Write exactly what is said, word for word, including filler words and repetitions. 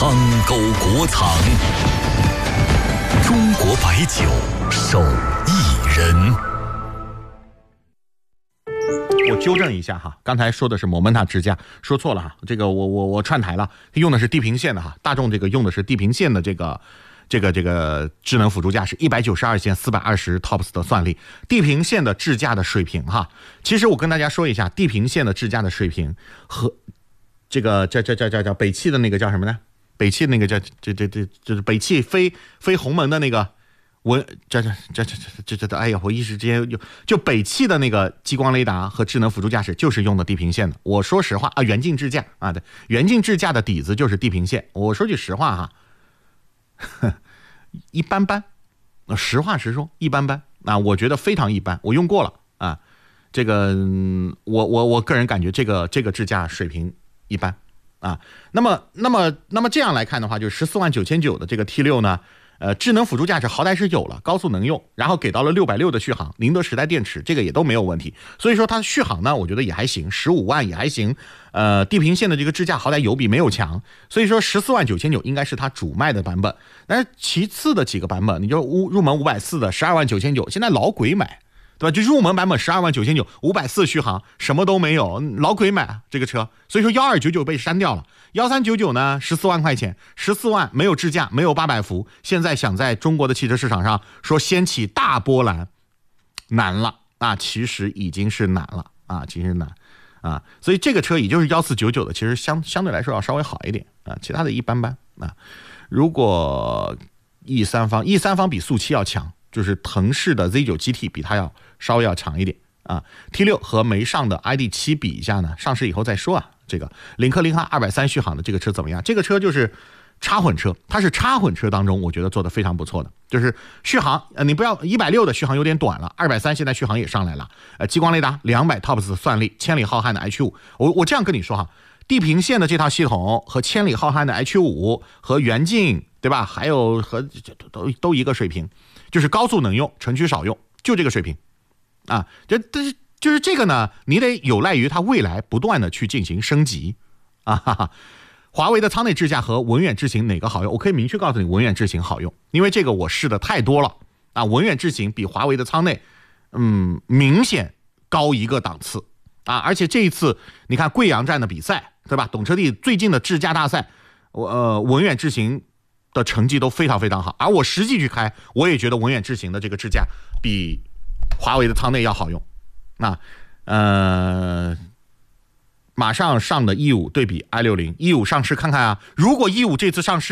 汤沟国藏，中国白酒手艺人。 我纠正一下哈，刚才说的是摩门塔支架，说错了哈，这个我我我串台了，用的是地平线的哈，大众这个用的是地平线的这个这个这个智能辅助驾驶，一百九十二线四百二十 T O P S 的算力，地平线的智驾的水平哈。其实我跟大家说一下，地平线的智驾的水平和这个这这这这叫北汽的那个叫什么呢？北汽那个叫这这这就是北汽飞飞鸿蒙的那个。我这这这这这这这，哎呀，我一时之间就就北汽的那个激光雷达和智能辅助驾驶就是用的地平线的。我说实话啊，远近智驾啊，对，远近智驾的底子就是地平线。我说句实话哈，呵一般般，实话实说，一般般啊，我觉得非常一般。我用过了啊，这个我我我个人感觉这个这个智驾水平一般啊。那么那么那么这样来看的话，就十四万九千九的这个 T 六呢。呃，智能辅助驾驶好歹是有了，高速能用，然后给到了六百六的续航，宁德时代电池，这个也都没有问题。所以说它的续航呢，我觉得也还行，十五万也还行。呃，地平线的这个支架好歹有比没有强，所以说十四万九千九应该是它主卖的版本。但是其次的几个版本，你就入门五百四的十二万九千九，现在老鬼买，对吧？就入门版本十二万九千九，五百四续航，什么都没有，老鬼买这个车。所以说幺二九九被删掉了。幺三九九呢，十四万块钱，十四万没有智驾，没有八百伏，现在想在中国的汽车市场上说掀起大波澜，难了啊！其实已经是难了啊，其实难啊，所以这个车也就是幺四九九的，其实相相对来说要稍微好一点啊，其他的一般般啊。如果 E 三方 E 三方比速七要强，就是腾势的 Z 九 G T 比它要稍微要强一点啊。T 六 和没上的 I D 七比一下呢，上市以后再说啊。这个领克零哈二百三续航的这个车怎么样？这个车就是插混车，它是插混车当中我觉得做的非常不错的，就是续航，呃，你不要一百六的续航有点短了，二百三现在续航也上来了，呃，激光雷达两百 T O P S 算力，千里浩瀚的 H 五，我我这样跟你说哈，地平线的这套系统和千里浩瀚的 H 五和远近，对吧？还有和都都一个水平，就是高速能用，城区少用，就这个水平啊，这但是。就是这个呢，你得有赖于它未来不断的去进行升级，啊哈哈。华为的舱内智驾和文远智行哪个好用？我可以明确告诉你，文远智行好用，因为这个我试的太多了啊。文远智行比华为的舱内，嗯，明显高一个档次啊。而且这一次你看贵阳站的比赛，对吧？懂车帝最近的智驾大赛，我呃文远智行的成绩都非常非常好，而我实际去开，我也觉得文远智行的这个智驾比华为的舱内要好用。那呃，马上上的 E 五 对比 i 六零 E 五 上市看看啊，如果 E 五 这次上市